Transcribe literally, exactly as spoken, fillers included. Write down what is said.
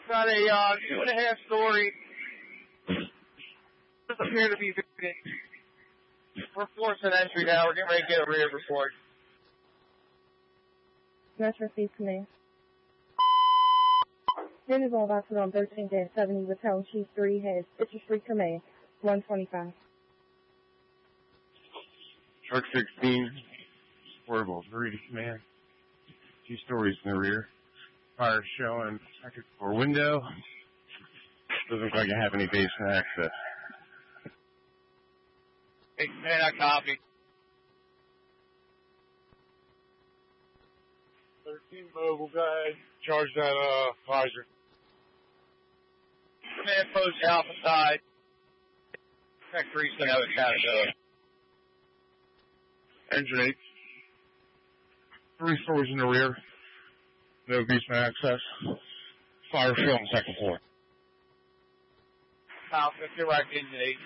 Got a uh, two and a half story. Doesn't appear to be vacant. We're forcing entry now. We're getting ready to get a rear report. Metro Steve Command. Ten is all about on thirteen seventy with Helen Chief three heads. It's your Street Command. one twenty-five. Shark sixteen. Portable. three to command. Two stories in the rear. Fire showing second floor window. Doesn't look like I have any basement access. Hey, man, I copy. thirteen mobile guy. Charge that, uh, visor. Man, post alpha side. Check three, so now it's Caterpillar. Engine eight. Three stories in the rear. No basement access. Fire fill on the second floor. Alpha, you're right, engine eight.